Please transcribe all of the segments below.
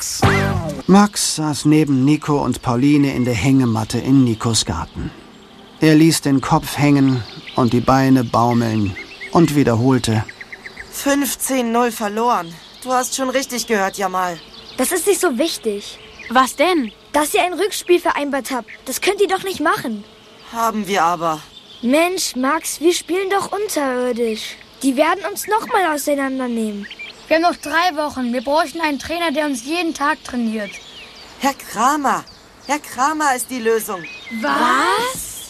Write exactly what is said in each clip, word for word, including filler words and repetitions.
Max. Max saß neben Nico und Pauline in der Hängematte in Nikos Garten. Er ließ den Kopf hängen und die Beine baumeln und wiederholte: fünfzehn null verloren. Du hast schon richtig gehört, Jamal. Das ist nicht so wichtig. Was denn? Dass ihr ein Rückspiel vereinbart habt. Das könnt ihr doch nicht machen. Haben wir aber. Mensch, Max, wir spielen doch unterirdisch. Die werden uns noch mal auseinandernehmen. Wir haben noch drei Wochen. Wir bräuchten einen Trainer, der uns jeden Tag trainiert. Herr Kramer. Herr Kramer ist die Lösung. Was?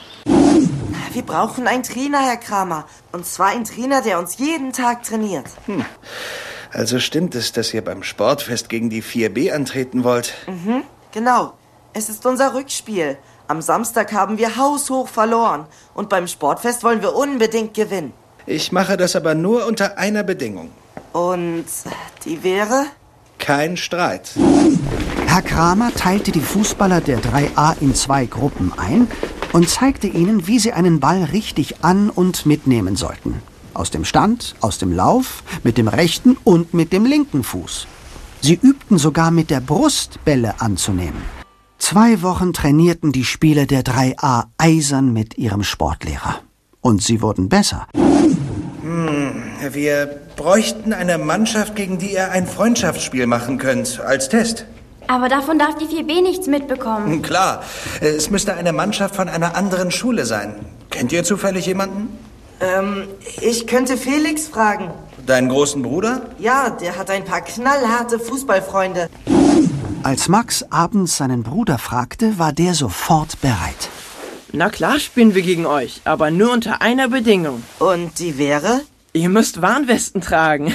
Wir brauchen einen Trainer, Herr Kramer. Und zwar einen Trainer, der uns jeden Tag trainiert. Hm. Also stimmt es, dass ihr beim Sportfest gegen die vier B antreten wollt? Mhm, genau. Es ist unser Rückspiel. Am Samstag haben wir haushoch verloren. Und beim Sportfest wollen wir unbedingt gewinnen. Ich mache das aber nur unter einer Bedingung. Und die wäre? Kein Streit. Herr Kramer teilte die Fußballer der drei A in zwei Gruppen ein und zeigte ihnen, wie sie einen Ball richtig an- und mitnehmen sollten. Aus dem Stand, aus dem Lauf, mit dem rechten und mit dem linken Fuß. Sie übten sogar mit der Brust Bälle anzunehmen. Zwei Wochen trainierten die Spieler der drei A eisern mit ihrem Sportlehrer. Und sie wurden besser. Hm, wir bräuchten eine Mannschaft, gegen die ihr ein Freundschaftsspiel machen könnt, als Test. Aber davon darf die vier B nichts mitbekommen. Klar, es müsste eine Mannschaft von einer anderen Schule sein. Kennt ihr zufällig jemanden? Ähm, ich könnte Felix fragen. Deinen großen Bruder? Ja, der hat ein paar knallharte Fußballfreunde. Als Max abends seinen Bruder fragte, war der sofort bereit. Na klar spielen wir gegen euch, aber nur unter einer Bedingung. Und die wäre? Ihr müsst Warnwesten tragen.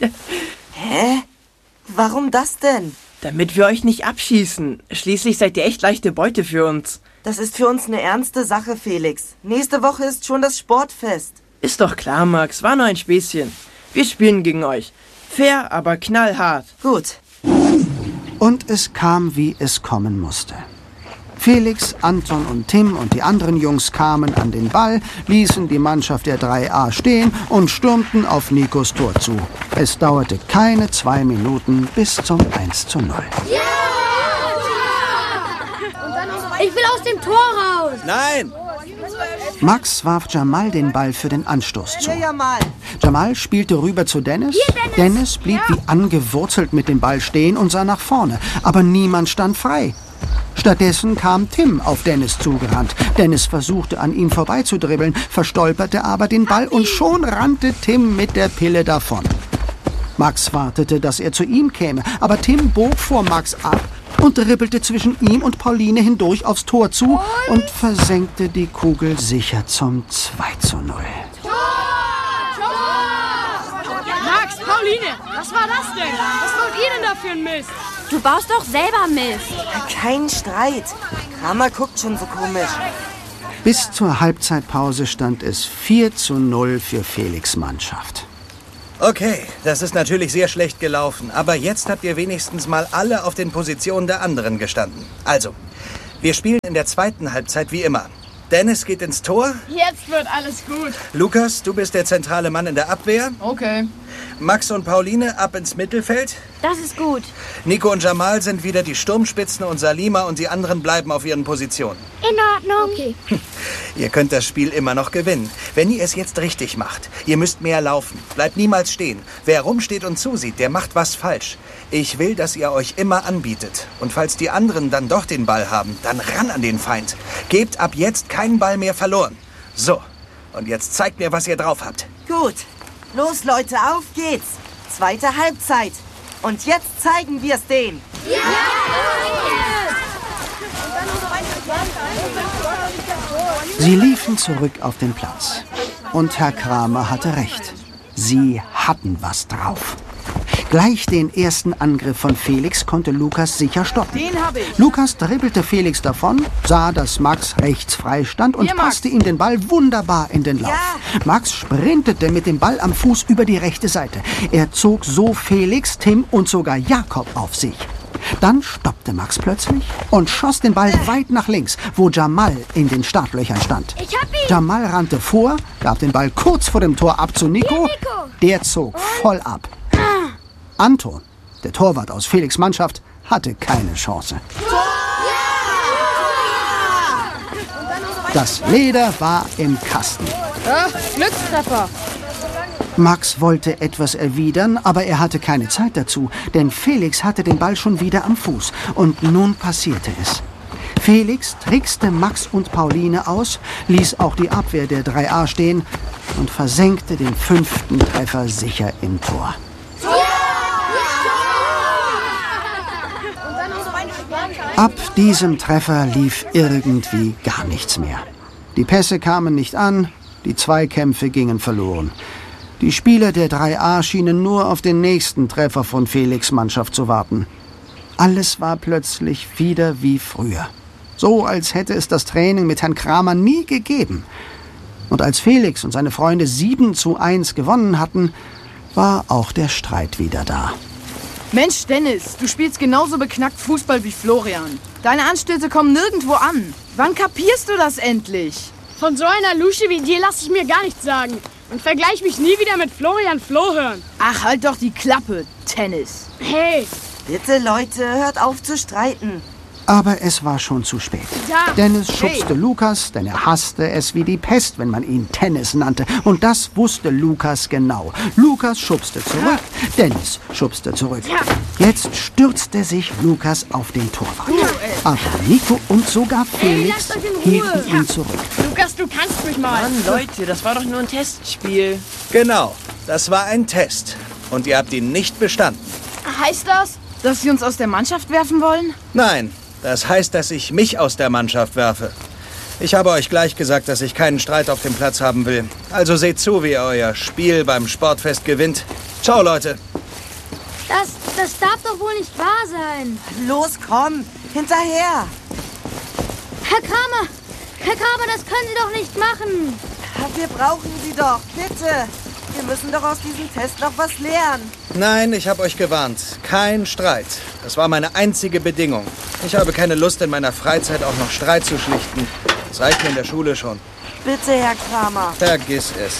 Hä? Warum das denn? Damit wir euch nicht abschießen. Schließlich seid ihr echt leichte Beute für uns. Das ist für uns eine ernste Sache, Felix. Nächste Woche ist schon das Sportfest. Ist doch klar, Max. War nur ein Späßchen. Wir spielen gegen euch. Fair, aber knallhart. Gut. Und es kam, wie es kommen musste. Felix, Anton und Tim und die anderen Jungs kamen an den Ball, ließen die Mannschaft der drei A stehen und stürmten auf Nikos Tor zu. Es dauerte keine zwei Minuten bis zum eins zu null. Ja! Ich will aus dem Tor raus! Nein! Max warf Jamal den Ball für den Anstoß zu. Ja, Jamal. Jamal spielte rüber zu Dennis. Hier, Dennis. Dennis blieb wie angewurzelt mit dem Ball stehen und sah nach vorne. Aber niemand stand frei. Stattdessen kam Tim auf Dennis zugerannt. Dennis versuchte, an ihm vorbeizudribbeln, verstolperte aber den Ball und schon rannte Tim mit der Pille davon. Max wartete, dass er zu ihm käme, aber Tim bog vor Max ab und dribbelte zwischen ihm und Pauline hindurch aufs Tor zu und versenkte die Kugel sicher zum zwei zu null. Max, Pauline, was war das denn? Was wollt ihr denn da für ein Mist? Du baust doch selber Mist. Kein Streit. Kramer guckt schon so komisch. Bis zur Halbzeitpause stand es vier zu null für Felix' Mannschaft. Okay, das ist natürlich sehr schlecht gelaufen, aber jetzt habt ihr wenigstens mal alle auf den Positionen der anderen gestanden. Also, wir spielen in der zweiten Halbzeit wie immer. Dennis geht ins Tor. Jetzt wird alles gut. Lukas, du bist der zentrale Mann in der Abwehr. Okay. Max und Pauline ab ins Mittelfeld. Das ist gut. Nico und Jamal sind wieder die Sturmspitzen und Salima und die anderen bleiben auf ihren Positionen. In Ordnung. Okay. Ihr könnt das Spiel immer noch gewinnen, wenn ihr es jetzt richtig macht. Ihr müsst mehr laufen. Bleibt niemals stehen. Wer rumsteht und zusieht, der macht was falsch. Ich will, dass ihr euch immer anbietet. Und falls die anderen dann doch den Ball haben, dann ran an den Feind. Gebt ab jetzt keinen Ball mehr verloren. So, und jetzt zeigt mir, was ihr drauf habt. Gut. Los, Leute, auf geht's. Zweite Halbzeit. Und jetzt zeigen wir es denen. Ja! Sie liefen zurück auf den Platz. Und Herr Kramer hatte recht. Sie hatten was drauf. Gleich den ersten Angriff von Felix konnte Lukas sicher stoppen. Den hab ich. Lukas dribbelte Felix davon, sah, dass Max rechts frei stand und Hier, Max. passte ihm den Ball wunderbar in den Lauf. Ja. Max sprintete mit dem Ball am Fuß über die rechte Seite. Er zog so Felix, Tim und sogar Jakob auf sich. Dann stoppte Max plötzlich und schoss den Ball weit nach links, wo Jamal in den Startlöchern stand. Ich hab ihn! Jamal rannte vor, gab den Ball kurz vor dem Tor ab zu Nico. Hier, Nico. Der zog voll ab. Anton der Torwart aus Felix' Mannschaft, hatte keine Chance. Das Leder war im Kasten. Ja, Glückstreffer. Max wollte etwas erwidern, aber er hatte keine Zeit dazu, denn Felix hatte den Ball schon wieder am Fuß. Und nun passierte es. Felix trickste Max und Pauline aus, ließ auch die Abwehr der drei A stehen und versenkte den fünften Treffer sicher im Tor. Ab diesem Treffer lief irgendwie gar nichts mehr. Die Pässe kamen nicht an, die Zweikämpfe gingen verloren. Die Spieler der drei A schienen nur auf den nächsten Treffer von Felix' Mannschaft zu warten. Alles war plötzlich wieder wie früher. So, als hätte es das Training mit Herrn Kramer nie gegeben. Und als Felix und seine Freunde sieben zu eins gewonnen hatten, war auch der Streit wieder da. Mensch, Dennis, du spielst genauso beknackt Fußball wie Florian. Deine Anstöße kommen nirgendwo an. Wann kapierst du das endlich? Von so einer Lusche wie dir lasse ich mir gar nichts sagen. Und vergleich mich nie wieder mit Florian Flohhörn. Ach, halt doch die Klappe, Tennis. Hey! Bitte, Leute, hört auf zu streiten. Aber es war schon zu spät. Ja. Dennis schubste Hey. Lukas, denn er hasste es wie die Pest, wenn man ihn Tennis nannte. Und das wusste Lukas genau. Lukas schubste zurück, Dennis schubste zurück. Ja. Jetzt stürzte sich Lukas auf den Torwart. Aber Nico und sogar Felix lasst euch in Ruhe. hielten ihn zurück. Lukas, du kannst mich mal. Mann, Leute, das war doch nur ein Testspiel. Genau, das war ein Test. Und ihr habt ihn nicht bestanden. Heißt das, dass sie uns aus der Mannschaft werfen wollen? Nein, das heißt, dass ich mich aus der Mannschaft werfe. Ich habe euch gleich gesagt, dass ich keinen Streit auf dem Platz haben will. Also seht zu, wie ihr euer Spiel beim Sportfest gewinnt. Ciao, Leute. Das, das darf doch wohl nicht wahr sein. Los, komm, hinterher. Herr Kramer, Herr Kramer, das können Sie doch nicht machen. Wir brauchen sie doch, bitte. Wir müssen doch aus diesem Test noch was lernen. Nein, ich habe euch gewarnt. Kein Streit. Das war meine einzige Bedingung. Ich habe keine Lust, in meiner Freizeit auch noch Streit zu schlichten. Das reicht mir in der Schule schon. Bitte, Herr Kramer. Vergiss es.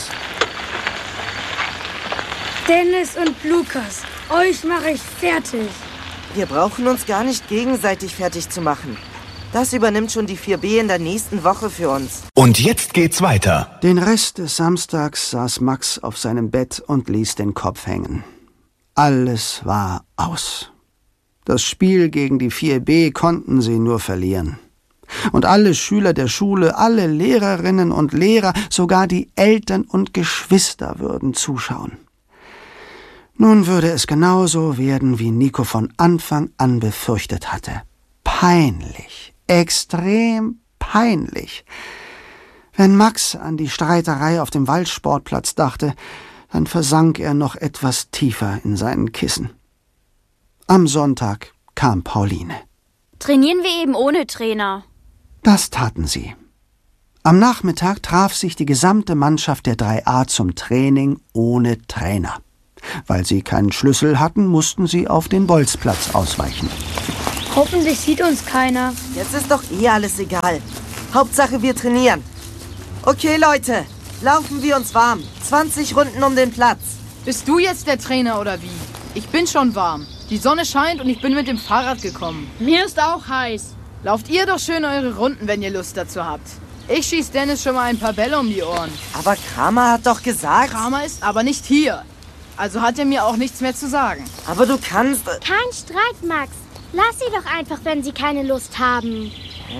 Dennis und Lukas, euch mache ich fertig. Wir brauchen uns gar nicht gegenseitig fertig zu machen. Das übernimmt schon die vier B in der nächsten Woche für uns. Und jetzt geht's weiter. Den Rest des Samstags saß Max auf seinem Bett und ließ den Kopf hängen. Alles war aus. Das Spiel gegen die vier B konnten sie nur verlieren. Und alle Schüler der Schule, alle Lehrerinnen und Lehrer, sogar die Eltern und Geschwister würden zuschauen. Nun würde es genauso werden, wie Nico von Anfang an befürchtet hatte. Peinlich, extrem peinlich. Wenn Max an die Streiterei auf dem Waldsportplatz dachte, dann versank er noch etwas tiefer in seinen Kissen. Am Sonntag kam Pauline. Trainieren wir eben ohne Trainer. Das taten sie. Am Nachmittag traf sich die gesamte Mannschaft der drei A zum Training ohne Trainer. Weil sie keinen Schlüssel hatten, mussten sie auf den Bolzplatz ausweichen. Hoffentlich sieht uns keiner. Jetzt ist doch eh alles egal. Hauptsache, wir trainieren. Okay, Leute, laufen wir uns warm. zwanzig Runden um den Platz. Bist du jetzt der Trainer oder wie? Ich bin schon warm. Die Sonne scheint und ich bin mit dem Fahrrad gekommen. Mir ist auch heiß. Lauft ihr doch schön eure Runden, wenn ihr Lust dazu habt. Ich schieß Dennis schon mal ein paar Bälle um die Ohren. Aber Kramer hat doch gesagt... Kramer ist aber nicht hier. Also hat er mir auch nichts mehr zu sagen. Aber du kannst... Kein Streit, Max. Lass sie doch einfach, wenn sie keine Lust haben.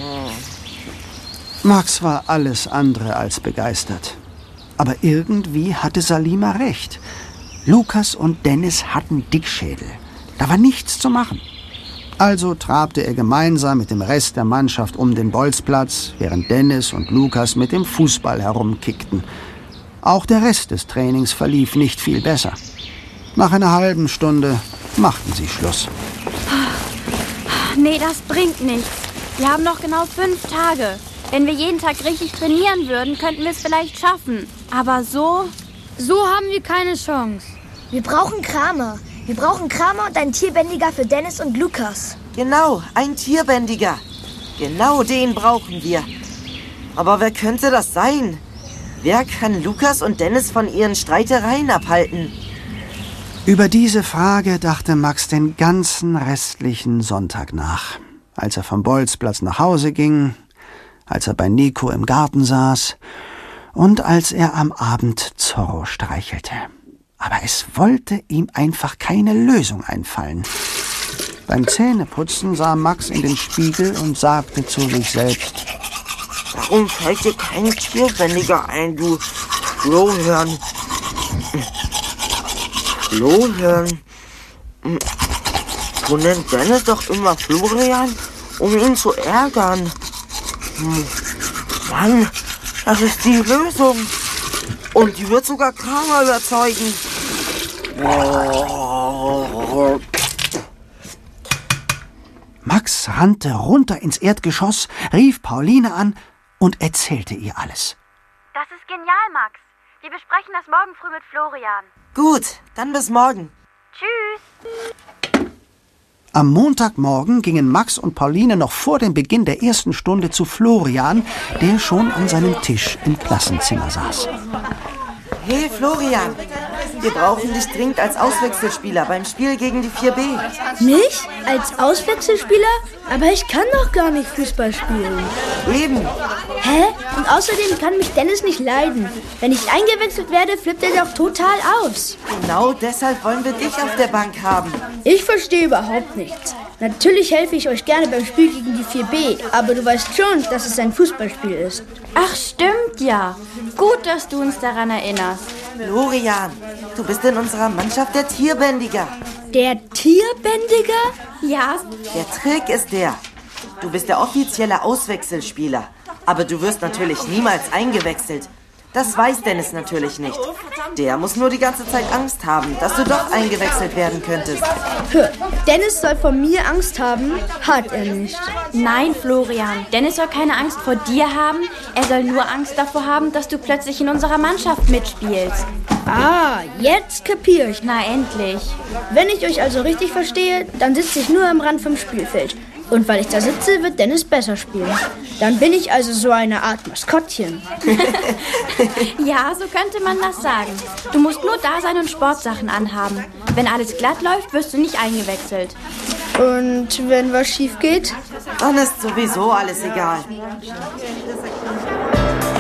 Max war alles andere als begeistert. Aber irgendwie hatte Salima recht. Lukas und Dennis hatten Dickschädel. Da war nichts zu machen. Also trabte er gemeinsam mit dem Rest der Mannschaft um den Bolzplatz, während Dennis und Lukas mit dem Fußball herumkickten. Auch der Rest des Trainings verlief nicht viel besser. Nach einer halben Stunde machten sie Schluss. Nee, das bringt nichts. Wir haben noch genau fünf Tage. Wenn wir jeden Tag richtig trainieren würden, könnten wir es vielleicht schaffen. Aber so... So haben wir keine Chance. Wir brauchen Kramer. Wir brauchen Kramer und einen Tierbändiger für Dennis und Lukas. Genau, ein Tierbändiger. Genau den brauchen wir. Aber wer könnte das sein? Wer kann Lukas und Dennis von ihren Streitereien abhalten? Über diese Frage dachte Max den ganzen restlichen Sonntag nach. Als er vom Bolzplatz nach Hause ging, als er bei Nico im Garten saß und als er am Abend Zorro streichelte. Aber es wollte ihm einfach keine Lösung einfallen. Beim Zähneputzen sah Max in den Spiegel und sagte zu sich selbst: Warum fällt dir kein Tierbändiger ein, du Flohhirn? Flohhirn? Du nennst Dennis doch immer Florian, um ihn zu ärgern. Mann, das ist die Lösung. Und die wird sogar Kramer überzeugen. Max rannte runter ins Erdgeschoss, rief Pauline an und erzählte ihr alles. Das ist genial, Max. Wir besprechen das morgen früh mit Florian. Gut, dann bis morgen. Tschüss. Am Montagmorgen gingen Max und Pauline noch vor dem Beginn der ersten Stunde zu Florian, der schon an seinem Tisch im Klassenzimmer saß. Hey Florian, wir brauchen dich dringend als Auswechselspieler beim Spiel gegen die vier B. Mich? Als Auswechselspieler? Aber ich kann doch gar nicht Fußball spielen. Eben. Hä? Und außerdem kann mich Dennis nicht leiden. Wenn ich eingewechselt werde, flippt er doch total aus. Genau deshalb wollen wir dich auf der Bank haben. Ich verstehe überhaupt nichts. Natürlich helfe ich euch gerne beim Spiel gegen die vier B, aber du weißt schon, dass es ein Fußballspiel ist. Ach, stimmt ja. Gut, dass du uns daran erinnerst. Florian, du bist in unserer Mannschaft der Tierbändiger. Der Tierbändiger? Ja. Der Trick ist der: Du bist der offizielle Auswechselspieler, aber du wirst natürlich niemals eingewechselt. Das weiß Dennis natürlich nicht. Der muss nur die ganze Zeit Angst haben, dass du doch eingewechselt werden könntest. Hör, Dennis soll vor mir Angst haben? Hat er nicht. Nein, Florian. Dennis soll keine Angst vor dir haben. Er soll nur Angst davor haben, dass du plötzlich in unserer Mannschaft mitspielst. Ah, jetzt kapiere ich. Na, endlich. Wenn ich euch also richtig verstehe, dann sitze ich nur am Rand vom Spielfeld. Und weil ich da sitze, wird Dennis besser spielen. Dann bin ich also so eine Art Maskottchen. Ja, so könnte man das sagen. Du musst nur da sein und Sportsachen anhaben. Wenn alles glatt läuft, wirst du nicht eingewechselt. Und wenn was schief geht? Dann ist sowieso alles egal.